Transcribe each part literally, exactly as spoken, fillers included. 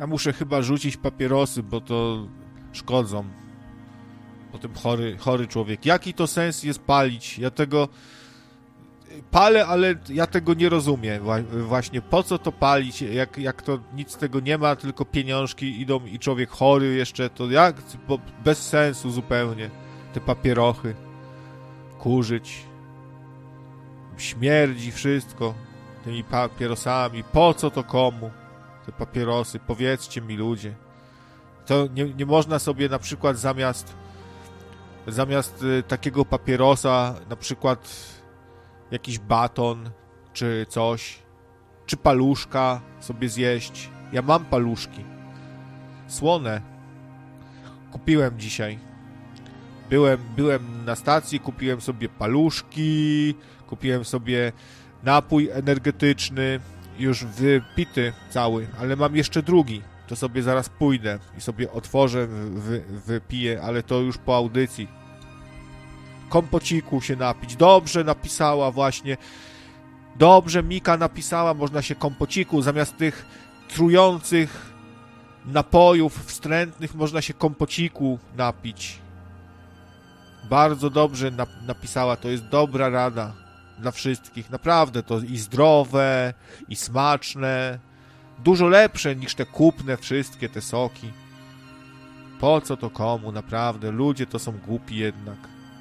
Ja muszę chyba rzucić papierosy, bo to szkodzą. Potem chory, chory człowiek. Jaki to sens jest palić? Ja tego palę, ale ja tego nie rozumiem. Właśnie po co to palić? Jak, jak to nic z tego nie ma, tylko pieniążki idą i człowiek chory jeszcze, to jak? Bo bez sensu zupełnie. Te papierochy. Kurzyć. Śmierdzi wszystko tymi papierosami. Po co to komu? Te papierosy. Powiedzcie mi, ludzie. To nie, nie można sobie na przykład zamiast zamiast y, takiego papierosa na przykład jakiś baton czy coś, czy paluszka sobie zjeść. Ja mam paluszki. Słone. Kupiłem dzisiaj. Byłem, byłem na stacji, kupiłem sobie paluszki, kupiłem sobie napój energetyczny, już wypity cały, ale mam jeszcze drugi. To sobie zaraz pójdę i sobie otworzę, wy, wypiję, ale to już po audycji. Kompociku się napić. Dobrze napisała właśnie. Dobrze Mika napisała, można się kompociku, zamiast tych trujących napojów wstrętnych, można się kompociku napić. Bardzo dobrze napisała, to jest dobra rada dla wszystkich. Naprawdę to i zdrowe, i smaczne. Dużo lepsze niż te kupne wszystkie te soki. Po co to komu, naprawdę? Ludzie to są głupi jednak.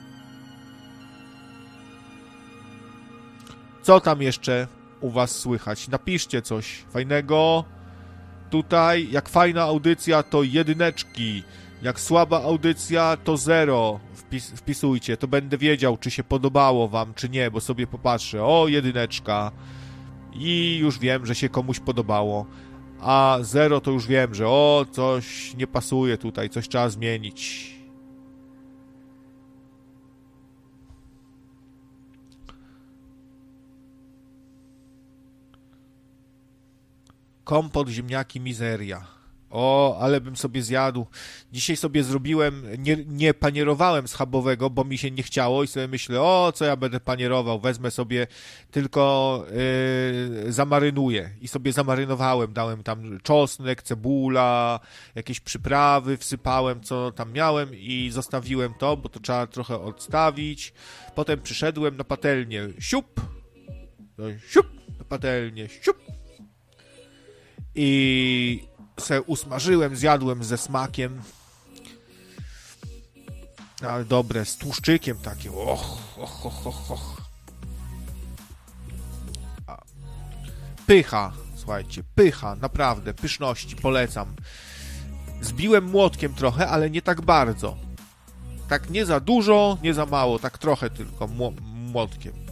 Co tam jeszcze u was słychać? Napiszcie coś fajnego. Tutaj, jak fajna audycja, to jedyneczki. Jak słaba audycja, to zero. Wpis, wpisujcie, to będę wiedział, czy się podobało wam, czy nie, bo sobie popatrzę. O, jedyneczka. I już wiem, że się komuś podobało. A zero to już wiem, że o, coś nie pasuje tutaj, coś trzeba zmienić. Kompot, ziemniaki, mizeria. O, ale bym sobie zjadł. Dzisiaj sobie zrobiłem, nie, nie panierowałem schabowego, bo mi się nie chciało i sobie myślę, o, co ja będę panierował, wezmę sobie, tylko yy, zamarynuję. I sobie zamarynowałem, dałem tam czosnek, cebula, jakieś przyprawy, wsypałem, co tam miałem i zostawiłem to, bo to trzeba trochę odstawić. Potem przyszedłem na patelnię, siup, no, siup, na patelnię, siup. I se usmażyłem, zjadłem ze smakiem. Ale dobre, z tłuszczykiem takie. Och, och, och, och, och. Pycha, słuchajcie, pycha, naprawdę, pyszności, polecam. Zbiłem młotkiem trochę, ale nie tak bardzo. Tak nie za dużo, nie za mało, tak trochę tylko młotkiem.